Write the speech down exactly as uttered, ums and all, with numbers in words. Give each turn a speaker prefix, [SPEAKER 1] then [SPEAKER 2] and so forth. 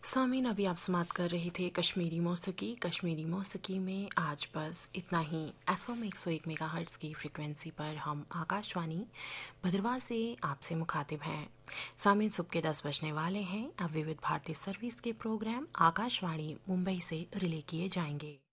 [SPEAKER 1] सामीन, अभी आप समाप्त कर रहे थे कश्मीरी मौसीकी। कश्मीरी मौसीकी में आज बस इतना ही। एफ एम एक सौ एक मेगा हर्ट्ज़ की फ्रिक्वेंसी पर हम आकाशवाणी भद्रवाह से आपसे मुखातिब हैं। सामीन, सुबह के दस बजने वाले हैं। अब विविध भारती सर्विस के प्रोग्राम आकाशवाणी मुंबई से रिले किए जाएंगे।